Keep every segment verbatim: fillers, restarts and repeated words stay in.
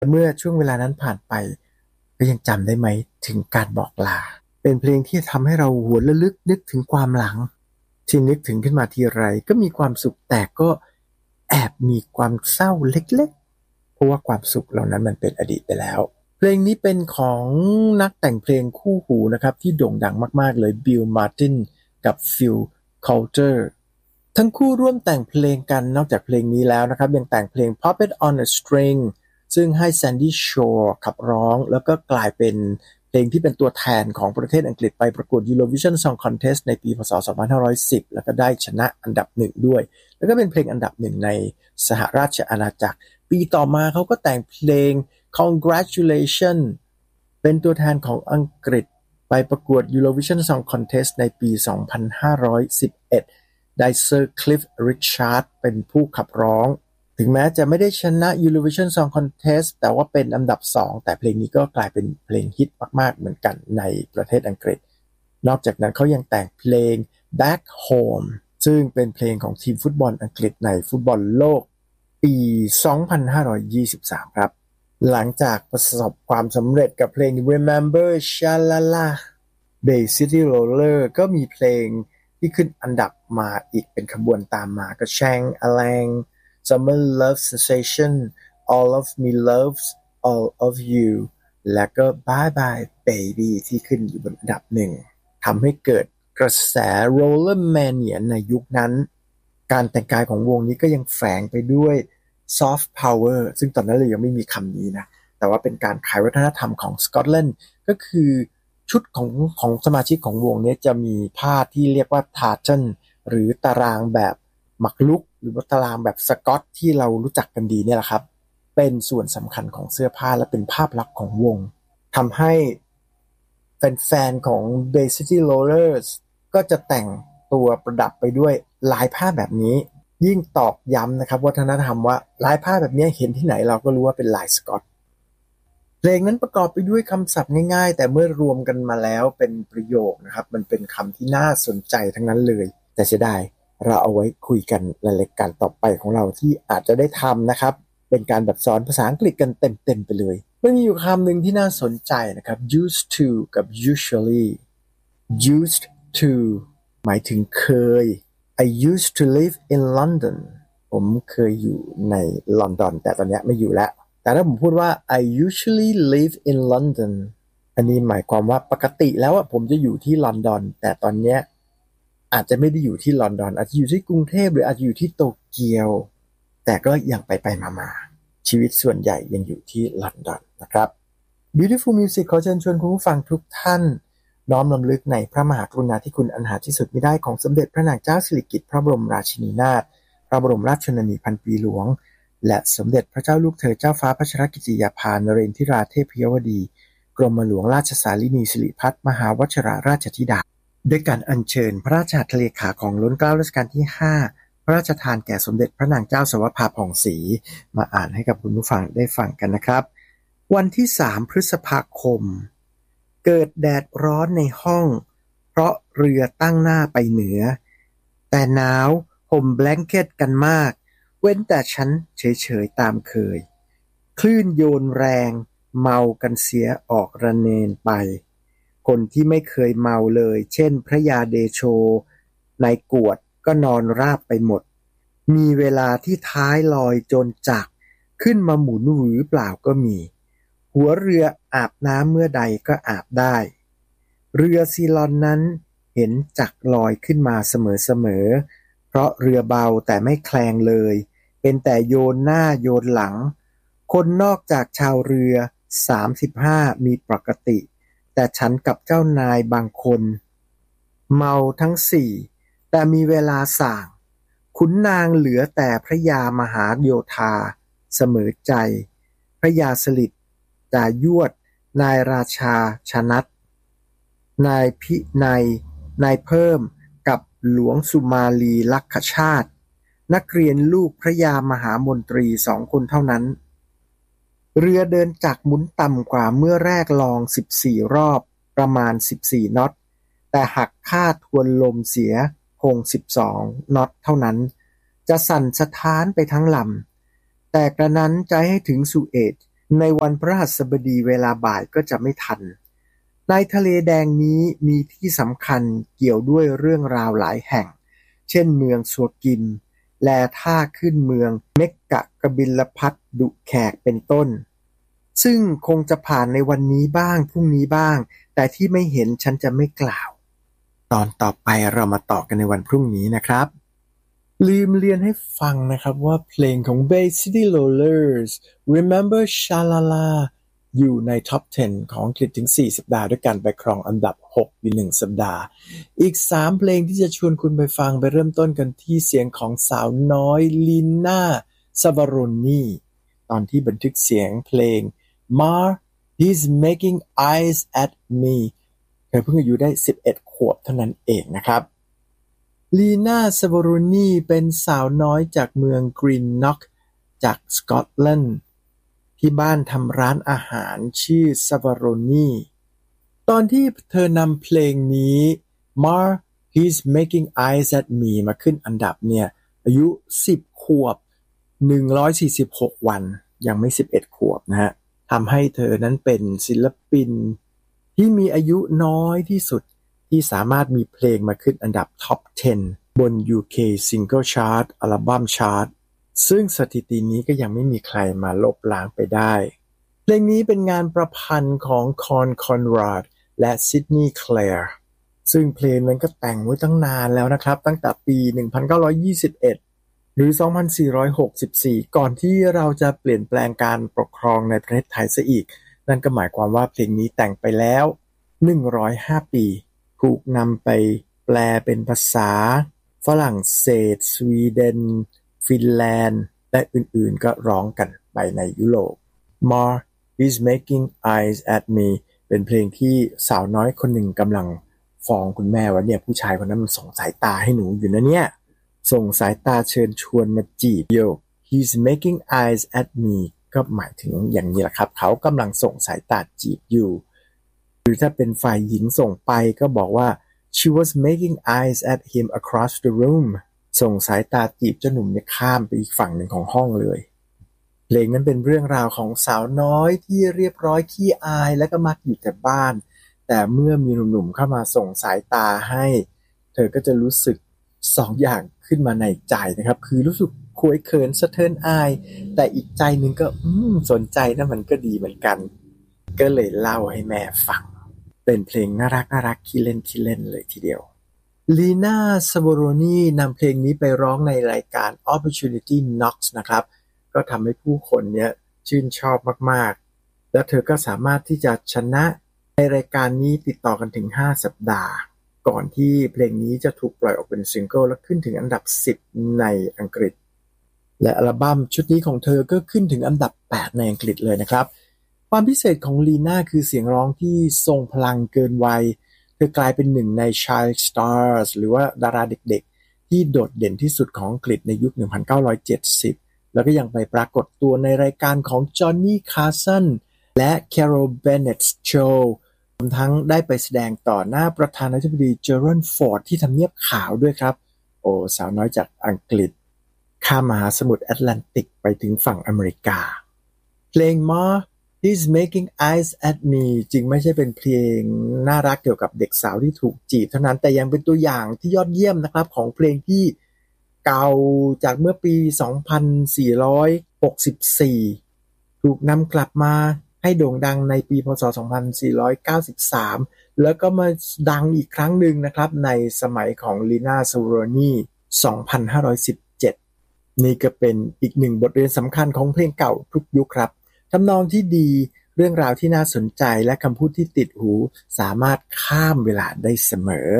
เมื่อช่วงเวลานั้นผ่านไปก็ยังจำได้ไหมถึงการบอกลาเป็นเพลงที่ทำให้เราหวนระลึกนึกถึงความหลังที่นึกถึงขึ้นมาทีไรก็มีความสุขแต่ก็แอบมีความเศร้าเล็กๆเพราะว่าความสุขเหล่านั้นมันเป็นอดีตไปแล้วเพลงนี้เป็นของนักแต่งเพลงคู่หูนะครับที่โด่งดังมากๆเลยบิลมาร์ตินกับฟิลคอลเจอร์ทั้งคู่ร่วมแต่งเพลงกันนอกจากเพลงนี้แล้วนะครับยังแต่งเพลง Puppet on a String ซึ่งให้แซนดี้โชว์ขับร้องแล้วก็กลายเป็นเพลงที่เป็นตัวแทนของประเทศอังกฤษไปประกวด Eurovision Song Contest ในปีพ.ศ. สองพันห้าร้อยสิบแล้วก็ได้ชนะอันดับหนึ่งด้วยแล้วก็เป็นเพลงอันดับหนึ่งในสหราชอาณาจักรปีต่อมาเขาก็แต่งเพลง Congratulations เป็นตัวแทนของอังกฤษไปประกวด Eurovision Song Contest ในปี สองพันห้าร้อยสิบเอ็ด ได้เซอร์คลิฟริชาร์ดเป็นผู้ขับร้องถึงแม้จะไม่ได้ชนะ Eurovision Song Contest แต่ว่าเป็นอันดับสองแต่เพลงนี้ก็กลายเป็นเพลงฮิตมากๆเหมือนกันในประเทศอังกฤษนอกจากนั้นเขายังแต่งเพลง Back Home ซึ่งเป็นเพลงของทีมฟุตบอลอังกฤษในฟุตบอลโลกปี สองพันห้าร้อยยี่สิบสาม ครับหลังจากประสบความสำเร็จกับเพลง Remember Shalala Bay City Roller ก็มีเพลงที่ขึ้นอันดับมาอีกเป็นขบวนตามมาก็ Shang Alang Summer Love Sensation All of Me Loves All of You และก็ Bye Bye Baby ที่ขึ้นอยู่บนอันดับหนึ่งทำให้เกิดกระแส Roller Mania ในยุคนั้นการแต่งกายของวงนี้ก็ยังแฝงไปด้วย Soft Power ซึ่งตอนนั้นเรายังไม่มีคำนี้นะแต่ว่าเป็นการขายวัฒนธรรมของสกอตแลนด์ก็คือชุดของของสมาชิกของวงนี้จะมีผ้าที่เรียกว่าทาร์ตันหรือตารางแบบหมักลุกหรือตารางแบบสกอตที่เรารู้จักกันดีเนี่ยแหละครับเป็นส่วนสำคัญของเสื้อผ้าและเป็นภาพลักษณ์ของวงทำให้แฟนๆของ Bay City Rollers ก็จะแต่งตัวประดับไปด้วยลายผ้าแบบนี้ยิ่งตอกย้ำนะครับวัฒนธรรมว่าลายผ้าแบบนี้เห็นที่ไหนเราก็รู้ว่าเป็นลายสกอตเพลงนั้นประกอบไปด้วยคำศัพท์ง่ายๆแต่เมื่อรวมกันมาแล้วเป็นประโยคนะครับมันเป็นคำที่น่าสนใจทั้งนั้นเลยแต่เสียดายเราเอาไว้คุยกันในรายการต่อไปของเราที่อาจจะได้ทำนะครับเป็นการแบบสอนภาษาอังกฤษกันเต็มๆไปเลยมันมีอยู่คำหนึ่งที่น่าสนใจนะครับ used to กับ usually used to หมายถึงเคย I used to live in London ผมเคยอยู่ในลอนดอนแต่ตอนนี้ไม่อยู่แล้วแต่ถ้าผมพูดว่า I usually live in London อันนี้หมายความว่าปกติแล้วผมจะอยู่ที่ลอนดอนแต่ตอนนี้อาจจะไม่ได้อยู่ที่ลอนดอนอาจจะอยู่ที่กรุงเทพหรืออาจจะอยู่ที่โตเกียวแต่ก็ยังไปไปมาๆชีวิตส่วนใหญ่ยังอยู่ที่ลอนดอนนะครับ Beautiful Music ขอเชิญชวนคุณผู้ฟังทุกท่านน้อมรำลึกในพระมหากรุณาธิคุณอันหาที่สุดมิได้ของสมเด็จพระนางเจ้าสิริกิติ์พระบรมราชินีนาถพระบรมราชชนนีพันปีหลวงและสมเด็จพระเจ้าลูกเธอเจ้าฟ้าพัชรกิติยาภานเรนทิราเทพยวดีกรมหลวงราชสารินีสิริพัฒน์มหาวชิราราชธิดาด้วยการอัญเชิญพระราชหัตถเลขาของล้นเกล้ารัชกาลที่ห้าพระราชทานแก่สมเด็จพระนางเจ้าสวภาผ่องศรีมาอ่านให้กับคุณผู้ฟังได้ฟังกันนะครับวันที่สามพฤษภาคมเกิดแดดร้อนในห้องเพราะเรือตั้งหน้าไปเหนือแต่หนาวห่มแบล็งเก็ตกันมากเว้นแต่ฉันเฉยๆตามเคยคลื่นโยนแรงเมากันเสียออกระเนนไปคนที่ไม่เคยเมาเลยเช่นพระยาเดโชนายกวดก็นอนราบไปหมดมีเวลาที่ท้ายลอยจนจักขึ้นมาหมุนหวือเปล่าก็มีหัวเรืออาบน้ำเมื่อใดก็อาบได้เรือซีลอนนั้นเห็นจักลอยขึ้นมาเสมอๆเพราะเรือเบาแต่ไม่แคลงเลยเป็นแต่โยนหน้าโยนหลังคนนอกจากชาวเรือสามสิบห้ามีปกติแต่ฉันกับเจ้านายบางคนเมาทั้งสี่แต่มีเวลาส่างขุนนางเหลือแต่พระยามหาโยธาเสมอใจพระยาสลิดจายวดนายราชาชนัดนายพินัยนายเพิ่มกับหลวงสุมาลีลักขชาตินักเรียนลูกพระยามหามนตรีสองคนเท่านั้นเรือเดินจักรหมุนต่ำกว่าเมื่อแรกลองสิบสี่รอบประมาณสิบสี่น็อตแต่หักค่าทวนลมเสียคงสิบสองน็อตเท่านั้นจะสั่นสะท้านไปทั้งลำแต่กระนั้นจะให้ถึงสุเอตในวันพฤหัสบดีเวลาบ่ายก็จะไม่ทันในทะเลแดงนี้มีที่สำคัญเกี่ยวด้วยเรื่องราวหลายแห่งเช่นเมืองซัวกิมแลท่าขึ้นเมืองเมกกะกบิลพัสดุแขกเป็นต้นซึ่งคงจะผ่านในวันนี้บ้างพรุ่งนี้บ้างแต่ที่ไม่เห็นฉันจะไม่กล่าวตอนต่อไปเรามาต่อกันในวันพรุ่งนี้นะครับลืมเรียนให้ฟังนะครับว่าเพลงของ Bay City Rollers Remember Shalala อยู่ในท็อปสิบของอังกฤษถึงสี่สัปดาห์ด้วยกันไปครองอันดับหกอยู่หนึ่งสัปดาห์อีกสามเพลงที่จะชวนคุณไปฟังไปเริ่มต้นกันที่เสียงของสาวน้อยลินน่าซาวาโรนีตอนที่บันทึกเสียงเพลง Mar He's Making Eyes at Me เธอเพิ่งอายุได้สิบเอ็ดขวบเท่านั้นเองนะครับลีน่าซาวาโรนีเป็นสาวน้อยจากเมืองกรีนน็อกจากสกอตแลนด์ที่บ้านทำร้านอาหารชื่อซาวาโรนีตอนที่เธอนำเพลงนี้ Mar He's Making Eyes at Me มาขึ้นอันดับเนี่ยอายุสิบขวบหนึ่งร้อยสี่สิบหกวันยังไม่สิบเอ็ดขวบนะฮะทำให้เธอนั้นเป็นศิลปินที่มีอายุน้อยที่สุดที่สามารถมีเพลงมาขึ้นอันดับท็อปสิบบน ยู เค Single Chart อัลบั้มชาร์ตซึ่งสถิตินี้ก็ยังไม่มีใครมาลบล้างไปได้เพลงนี้เป็นงานประพันธ์ของคอนคอนราดและซิดนีย์แคลร์ซึ่งเพลงนั้นก็แต่งไว้ตั้งนานแล้วนะครับตั้งแต่ปีหนึ่งพันเก้าร้อยยี่สิบเอ็ดหรือสองพันสี่ร้อยหกสิบสี่ก่อนที่เราจะเปลี่ยนแปลงการปกครองในประเทศไทยซะอีกนั่นก็หมายความว่าเพลงนี้แต่งไปแล้วหนึ่งร้อยห้าปีถูกนำไปแปลเป็นภาษาฝรั่งเศสสวีเดนฟินแลนด์และอื่นๆก็ร้องกันไปในยุโรป Mar is making eyes at me เป็นเพลงที่สาวน้อยคนหนึ่งกำลังฟ้องคุณแม่ว่าเนี่ยผู้ชายคนนั้นมันส่งสายตาให้หนูอยู่นะเนี่ยส่งสายตาเชิญชวนมาจีบ Yo he's making eyes at me ก็หมายถึงอย่างนี้แหละครับเขากำลังส่งสายตาจีบอยู่หรือถ้าเป็นฝ่ายหญิงส่งไปก็บอกว่า she was making eyes at him across the room ส่งสายตาจีบเจ้าหนุ่มเนี่ยข้ามไปอีกฝั่งหนึ่งของห้องเลยเพลงนั้นเป็นเรื่องราวของสาวน้อยที่เรียบร้อยขี้อายและก็มักอยู่แต่บ้านแต่เมื่อมีหนุ่มๆเข้ามาส่งสายตาให้เธอก็จะรู้สึกสองอย่างขึ้นมาในใจนะครับคือรู้สึกขวยเขินสะเทือนอายแต่อีกใจหนึ่งก็อืมสนใจนะมันก็ดีเหมือนกันก็เลยเล่าให้แม่ฟังเป็นเพลงน่ารักน่ารักขี้เล่นขี้เล่นเลยทีเดียวลีน่าซาวาโรนีนำเพลงนี้ไปร้องในรายการ Opportunity Knocks นะครับก็ทำให้ผู้คนเนี้ยชื่นชอบมากๆและเธอก็สามารถที่จะชนะในรายการนี้ติดต่อกันถึงห้าสัปดาห์ก่อนที่เพลงนี้จะถูกปล่อยออกเป็นซิงเกิลและขึ้นถึงอันดับสิบในอังกฤษและอัลบั้มชุดนี้ของเธอก็ขึ้นถึงอันดับแปดในอังกฤษเลยนะครับความพิเศษของลีน่าคือเสียงร้องที่ทรงพลังเกินวัยเธอกลายเป็นหนึ่งใน Child Stars หรือว่าดาราเด็กๆที่โดดเด่นที่สุดของอังกฤษในยุคหนึ่งพันเก้าร้อยเจ็ดสิบแล้วก็ยังไปปรากฏตัวในรายการของ Johnny Carson และ Carol Burnett Show รวมทั้งได้ไปแสดงต่อหน้าประธานาธิบดีเจอรัลด์ฟอร์ดที่ทำเนียบขาวด้วยครับโอ้สาวน้อยจากอังกฤษข้ามมหาสมุทรแอตแลนติกไปถึงฝั่งอเมริกาเพลง Mar He's Making Eyes at Me จริงไม่ใช่เป็นเพลงน่ารักเกี่ยวกับเด็กสาวที่ถูกจีบเท่านั้นแต่ยังเป็นตัวอย่างที่ยอดเยี่ยมนะครับของเพลงที่เก่าจากเมื่อปี สองพันสี่ร้อยหกสิบสี่ ถูกนำกลับมาให้โด่งดังในปีพ.ศ. สองพันสี่ร้อยเก้าสิบสามแล้วก็มาดังอีกครั้งหนึ่งนะครับในสมัยของลีน่าซาวาโรนี สองพันห้าร้อยสิบเจ็ด นี่ก็เป็นอีกหนึ่งบทเรียนสำคัญของเพลงเก่าทุกยุคครับทำนองที่ดีเรื่องราวที่น่าสนใจและคำพูดที่ติดหูสามารถข้ามเวลาได้เสมอ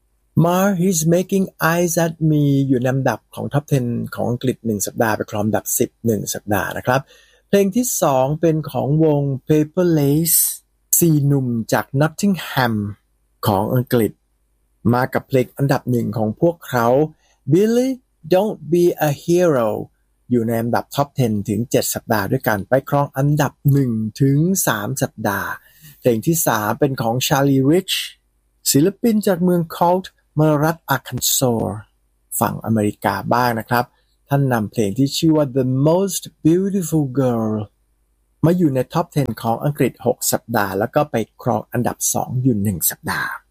Mar He's Making Eyes at Me อยู่ในอันดับของท็อปสิบของอังกฤษหนึ่งสัปดาห์ไปครองอันดับสิบ หนึ่งสัปดาห์นะครับเพลงที่สองเป็นของวง Paper Lace สี่หนุ่มจาก Nottingham ของอังกฤษมากับเพลงอันดับหนึ่งของพวกเขา Billy Don't Be a Heroอยู่ในอันดับท็อปสิบถึงเจ็ดสัปดาห์ด้วยกันไปครองอันดับหนึ่งถึงสามสัปดาห์เพลงที่สามเป็นของ Charlie Rich ศิลปินจากเมือง Colt มรัฐ Arkansas ฝั่งอเมริกาบ้างนะครับท่านนำเพลงที่ชื่อว่า The Most Beautiful Girl มาอยู่ในท็อปสิบของอังกฤษหกสัปดาห์แล้วก็ไปครองอันดับสองอยู่หนึ่งสัปดาห์